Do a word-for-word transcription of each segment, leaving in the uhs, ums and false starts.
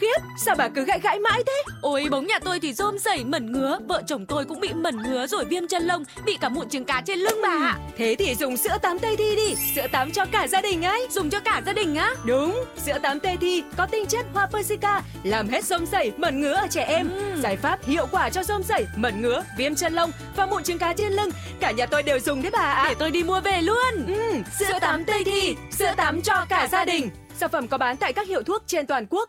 khiếp, sao bà cứ gãi gãi mãi thế? Ôi bóng nhà tôi thì rôm rẩy mẩn ngứa, vợ chồng tôi cũng bị mẩn ngứa rồi viêm chân lông, bị cả mụn trứng cá trên lưng bà ạ. Thế thì dùng sữa tắm Tây Thi đi, sữa tắm cho cả gia đình ấy. Dùng cho cả gia đình á? Đúng, sữa tắm Tây Thi có tinh chất hoa Persica, làm hết rôm rẩy, mẩn ngứa ở trẻ em. Ừ. Giải pháp hiệu quả cho rôm rẩy, mẩn ngứa, viêm chân lông và mụn trứng cá trên lưng. Cả nhà tôi đều dùng đấy bà ạ. Để tôi đi mua về luôn. Ừ, sữa tắm Tây Thi, sữa tắm cho cả gia đình. Sản phẩm có bán tại các hiệu thuốc trên toàn quốc.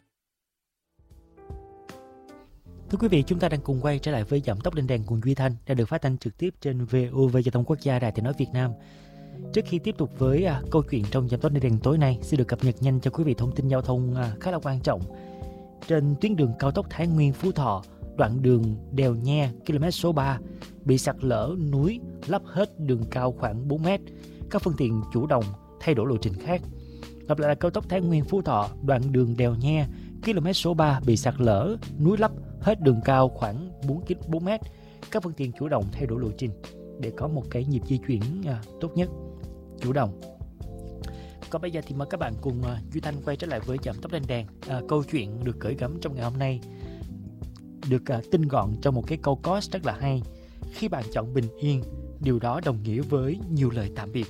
Thưa quý vị, chúng ta đang cùng quay trở lại với Giảm tốc lên đèn cùng Duy Thanh, đã được phát thanh trực tiếp trên vê o vê Giao thông Quốc gia, Đài Tiếng nói Việt Nam. Trước khi tiếp tục với à, câu chuyện trong Giảm tốc lên đèn tối nay, xin được cập nhật nhanh cho quý vị thông tin giao thông à, khá là quan trọng. Trên tuyến đường cao tốc Thái Nguyên - Phú Thọ, đoạn đường Đèo Nhe, km số ba, bị sạt lở núi, lấp hết đường cao khoảng bốn mét. Các phương tiện chủ động thay đổi lộ trình khác. Lặp lại là cao tốc Thái Nguyên - Phú Thọ, đoạn đường Đèo Nhe, km số ba, bị sạt lở núi, lấp hết đường cao khoảng bốn mét. Các phương tiện chủ động thay đổi lộ trình để có một cái nhịp di chuyển à, tốt nhất, chủ động. Còn bây giờ thì mời các bạn cùng à, Duy Thanh quay trở lại với Giảm tốc lên đèn. À, câu chuyện được gửi gắm trong ngày hôm nay được à, tinh gọn trong một cái câu coach rất là hay. Khi bạn chọn bình yên, điều đó đồng nghĩa với nhiều lời tạm biệt.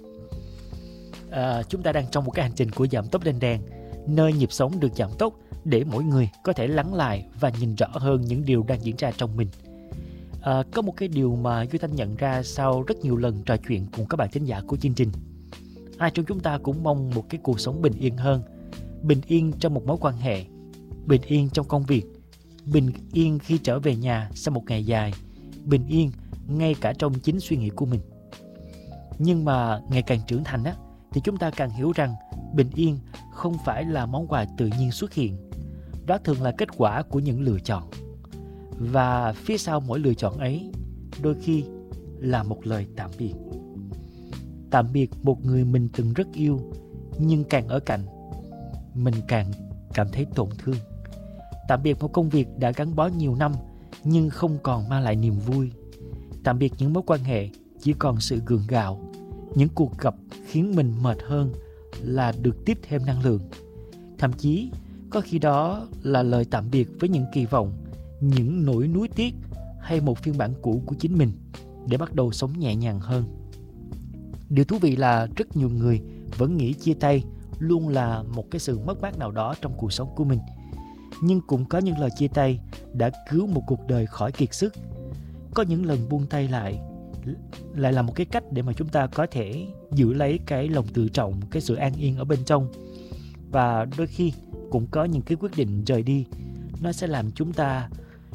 À, chúng ta đang trong một cái hành trình của Giảm tốc lên đèn, nơi nhịp sống được giảm tốc để mỗi người có thể lắng lại và nhìn rõ hơn những điều đang diễn ra trong mình. À, có một cái điều mà Duy Thanh nhận ra sau rất nhiều lần trò chuyện cùng các bạn thính giả của chương trình. Ai trong chúng ta cũng mong một cái cuộc sống bình yên hơn. Bình yên trong một mối quan hệ, bình yên trong công việc, bình yên khi trở về nhà sau một ngày dài, bình yên ngay cả trong chính suy nghĩ của mình. Nhưng mà ngày càng trưởng thành á, thì chúng ta càng hiểu rằng bình yên không phải là món quà tự nhiên xuất hiện. Đó thường là kết quả của những lựa chọn. Và phía sau mỗi lựa chọn ấy, đôi khi là một lời tạm biệt. Tạm biệt một người mình từng rất yêu, nhưng càng ở cạnh, mình càng cảm thấy tổn thương. Tạm biệt một công việc đã gắn bó nhiều năm, nhưng không còn mang lại niềm vui. Tạm biệt những mối quan hệ chỉ còn sự gượng gạo. Những cuộc gặp khiến mình mệt hơn là được tiếp thêm năng lượng. Thậm chí, có khi đó là lời tạm biệt với những kỳ vọng, những nỗi nuối tiếc hay một phiên bản cũ của chính mình để bắt đầu sống nhẹ nhàng hơn. Điều thú vị là rất nhiều người vẫn nghĩ chia tay luôn là một cái sự mất mát nào đó trong cuộc sống của mình. Nhưng cũng có những lời chia tay đã cứu một cuộc đời khỏi kiệt sức. Có những lần buông tay lại lại là một cái cách để mà chúng ta có thể giữ lấy cái lòng tự trọng, cái sự an yên ở bên trong. Và đôi khi cũng có những cái quyết định rời đi, nó sẽ làm chúng ta,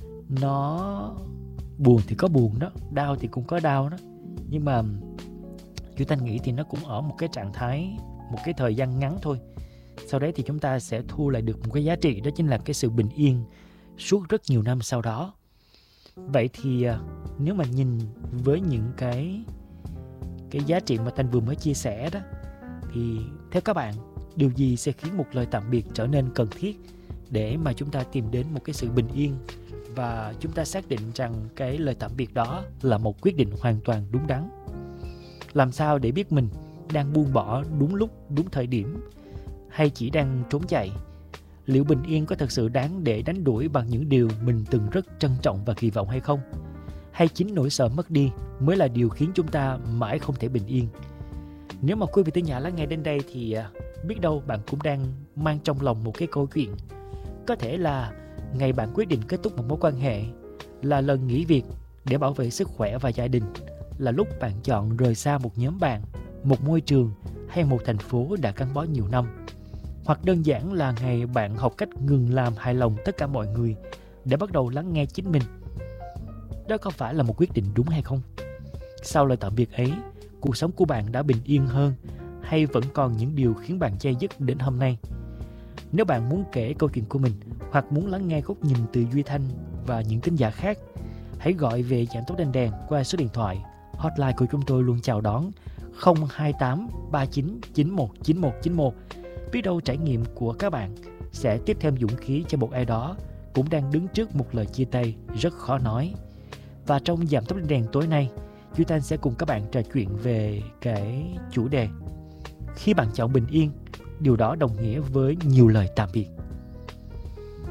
nó buồn thì có buồn đó, đau thì cũng có đau đó. Nhưng mà Duy Thanh nghĩ thì nó cũng ở một cái trạng thái, một cái thời gian ngắn thôi. Sau đấy thì chúng ta sẽ thu lại được một cái giá trị, đó chính là cái sự bình yên suốt rất nhiều năm sau đó. Vậy thì nếu mà nhìn với những cái cái giá trị mà Thanh vừa mới chia sẻ đó, thì theo các bạn, điều gì sẽ khiến một lời tạm biệt trở nên cần thiết để mà chúng ta tìm đến một cái sự bình yên, và chúng ta xác định rằng cái lời tạm biệt đó là một quyết định hoàn toàn đúng đắn? Làm sao để biết mình đang buông bỏ đúng lúc, đúng thời điểm, hay chỉ đang trốn chạy? Liệu bình yên có thật sự đáng để đánh đuổi bằng những điều mình từng rất trân trọng và kỳ vọng hay không? Hay chính nỗi sợ mất đi mới là điều khiến chúng ta mãi không thể bình yên? Nếu mà quý vị thính giả lắng nghe đến đây thì biết đâu bạn cũng đang mang trong lòng một cái câu chuyện. Có thể là ngày bạn quyết định kết thúc một mối quan hệ, là lần nghỉ việc để bảo vệ sức khỏe và gia đình, là lúc bạn chọn rời xa một nhóm bạn, một môi trường hay một thành phố đã gắn bó nhiều năm. Hoặc đơn giản là ngày bạn học cách ngừng làm hài lòng tất cả mọi người để bắt đầu lắng nghe chính mình. Đó có phải là một quyết định đúng hay không? Sau lời tạm biệt ấy, cuộc sống của bạn đã bình yên hơn, hay vẫn còn những điều khiến bạn day dứt đến hôm nay? Nếu bạn muốn kể câu chuyện của mình, hoặc muốn lắng nghe góc nhìn từ Duy Thanh và những thính giả khác, hãy gọi về Giảm tốc lên đèn qua số điện thoại. Hotline của chúng tôi luôn chào đón không hai tám ba chín chín một chín một chín một. Biết đâu trải nghiệm của các bạn sẽ tiếp thêm dũng khí cho một ai đó cũng đang đứng trước một lời chia tay rất khó nói. Và trong Giảm tốc lên đèn tối nay, Duy Thanh sẽ cùng các bạn trò chuyện về cái chủ đề: khi bạn chọn bình yên, điều đó đồng nghĩa với nhiều lời tạm biệt.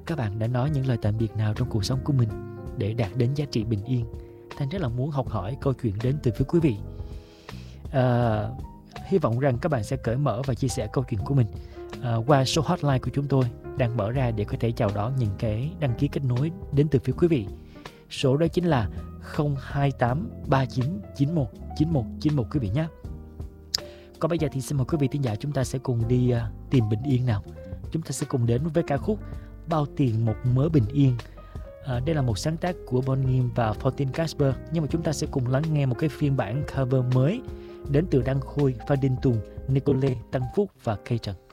các bạn đã nói những lời tạm biệt nào trong cuộc sống của mình để đạt đến giá trị bình yên? Thanh rất là muốn học hỏi câu chuyện đến từ phía quý vị. À, hy vọng rằng các bạn sẽ cởi mở và chia sẻ câu chuyện của mình à, qua số hotline của chúng tôi đang mở ra để có thể chào đón những cái đăng ký kết nối đến từ phía quý vị. Số đó chính là không hai tám ba chín chín một chín một chín một quý vị nhé. Còn bây giờ thì xin mời quý vị thính giả, chúng ta sẽ cùng đi uh, tìm bình yên nào. Chúng ta sẽ cùng đến với ca khúc Bao Tiền Một Mớ Bình Yên. À, đây là một sáng tác của Bonnie và Fortin Casper, nhưng mà chúng ta sẽ cùng lắng nghe một cái phiên bản cover mới đến từ Đăng Khôi, Phan Đình Tùng, Nicole, Tăng Phúc và Cây Trần.